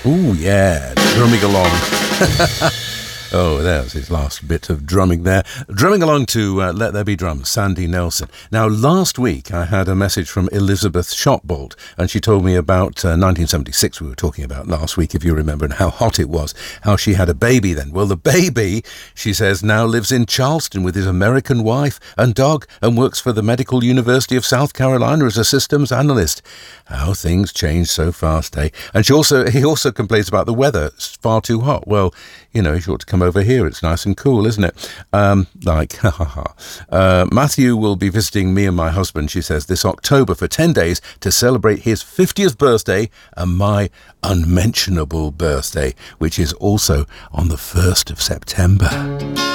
Ooh, yeah, drumming along. Oh, that was his last bit of drumming there. Drumming along to Let There Be Drums, Sandy Nelson. Now, last week I had a message from Elizabeth Shotbolt, and she told me about 1976 we were talking about last week, if you remember, and how hot it was, how she had a baby then. Well, the baby, she says, now lives in Charleston with his American wife and dog and works for the Medical University of South Carolina as a systems analyst. How things change so fast, eh? And he also complains about the weather. It's far too hot. Well, you know, he ought to come over here. It's nice and cool, isn't it? Matthew will be visiting me and my husband, she says, this October for 10 days to celebrate his 50th birthday and my unmentionable birthday, which is also on the 1st of September.